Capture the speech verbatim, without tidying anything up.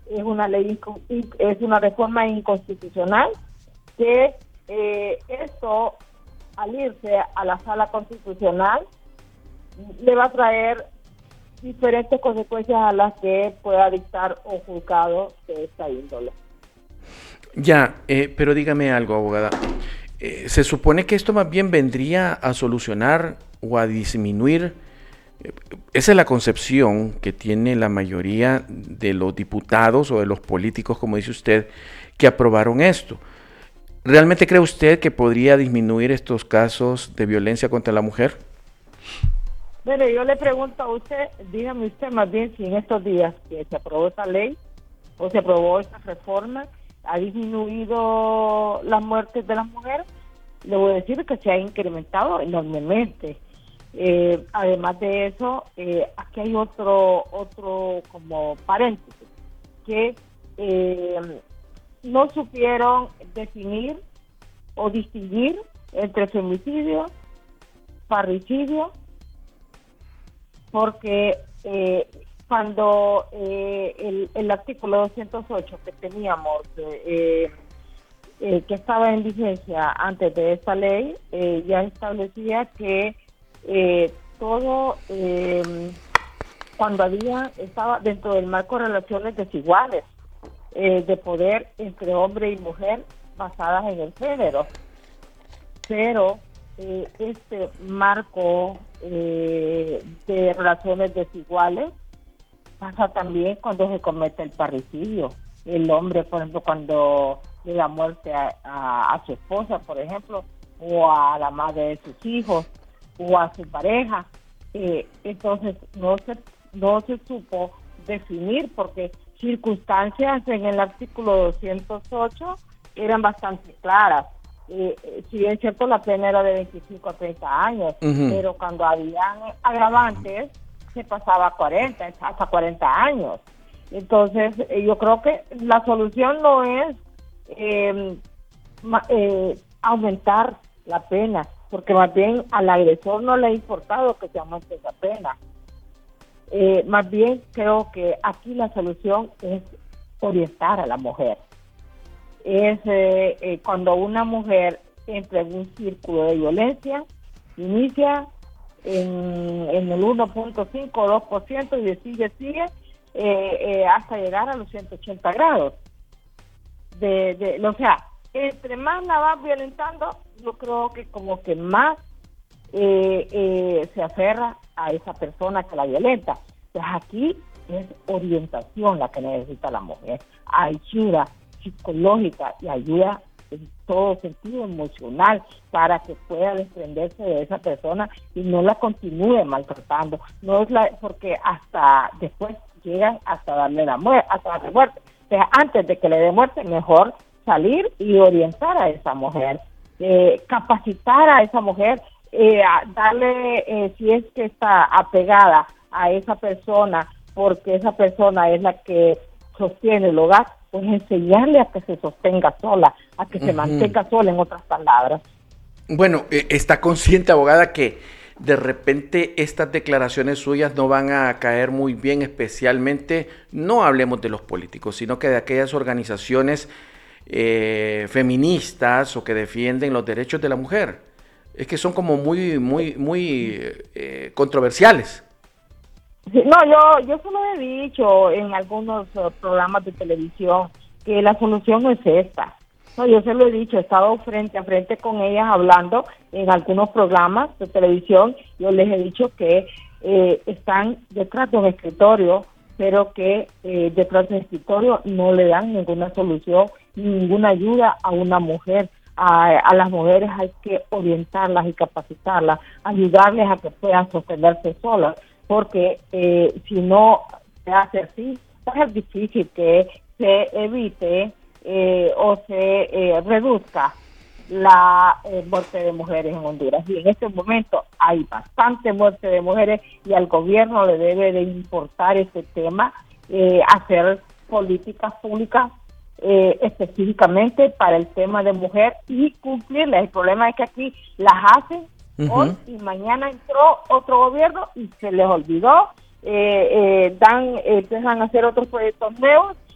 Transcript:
es una ley, es una reforma inconstitucional que eh, esto, al irse a la sala constitucional, le va a traer diferentes consecuencias a las que pueda dictar un juzgado de esta índole. Ya, eh, pero dígame algo, abogada. Eh, se supone que esto más bien vendría a solucionar o a disminuir. eh, Esa es la concepción que tiene la mayoría de los diputados o de los políticos, como dice usted, que aprobaron esto. ¿Realmente cree usted que podría disminuir estos casos de violencia contra la mujer? Bueno, yo le pregunto a usted, dígame usted más bien si en estos días que se aprobó esta ley o se aprobó esta reforma, ha disminuido las muertes de las mujeres. Le voy a decir que se ha incrementado enormemente. Eh, además de eso, eh, aquí hay otro, otro como paréntesis, que eh, no supieron definir o distinguir entre femicidio, parricidio, porque eh, cuando eh, el, el artículo doscientos ocho que teníamos, eh, eh, que estaba en vigencia antes de esta ley, eh, ya establecía que eh, todo, eh, cuando había, estaba dentro del marco de relaciones desiguales, eh, de poder entre hombre y mujer basadas en el género, pero eh, este marco eh, de relaciones desiguales pasa también cuando se comete el parricidio. El hombre, por ejemplo, cuando le da muerte a, a, a su esposa, por ejemplo, o a la madre de sus hijos, o a su pareja, eh, entonces no se, no se supo definir, porque circunstancias en el artículo doscientos ocho eran bastante claras. Eh, si bien es cierto, la pena era de veinticinco a treinta años, uh-huh. pero cuando habían agravantes se pasaba a cuarenta, hasta cuarenta años. Entonces, eh, yo creo que la solución no es eh, ma, eh, aumentar la pena, porque más bien al agresor no le ha importado que se aumente esa pena. Eh, más bien creo que aquí la solución es orientar a la mujer. Es eh, eh, cuando una mujer entra en un círculo de violencia, inicia en, en el uno punto cinco o dos por ciento y sigue, sigue eh, eh, hasta llegar a los ciento ochenta grados. De, de, o sea, entre más la vas violentando, yo creo que como que más eh, eh, se aferra a esa persona que la violenta. Entonces aquí es orientación la que necesita la mujer, ayuda psicológica y ayuda en todo sentido emocional para que pueda desprenderse de esa persona y no la continúe maltratando. No es la, porque hasta después llegan hasta darle la muerte, hasta darle muerte. O sea, antes de que le dé muerte, mejor salir y orientar a esa mujer, eh, capacitar a esa mujer, eh, a darle, eh, si es que está apegada a esa persona, porque esa persona es la que sostiene el hogar, pues enseñarle a que se sostenga sola, a que uh-huh. se mantenga sola, en otras palabras. Bueno, eh, está consciente, abogada, que de repente estas declaraciones suyas no van a caer muy bien, especialmente, no hablemos de los políticos, sino que de aquellas organizaciones eh, feministas o que defienden los derechos de la mujer. Es que son como muy, muy, muy eh, controversiales. Sí, no, yo yo solo he dicho en algunos uh, programas de televisión que la solución no es esta. No, yo se lo he dicho, he estado frente a frente con ellas hablando en algunos programas de televisión. Yo les he dicho que eh, están detrás de un escritorio, pero que eh, detrás del escritorio no le dan ninguna solución, ninguna ayuda a una mujer. A, a las mujeres hay que orientarlas y capacitarlas, ayudarles a que puedan sostenerse solas, porque eh, si no se hace así, va a ser difícil que se evite eh, o se eh, reduzca la eh, muerte de mujeres en Honduras. Y en este momento hay bastante muerte de mujeres y al gobierno le debe de importar este tema, eh, hacer políticas públicas eh, específicamente para el tema de mujer y cumplirlas. El problema es que aquí las hacen uh-huh. hoy y mañana entró otro gobierno y se les olvidó, eh, eh, dan, eh, empiezan a hacer otros proyectos nuevos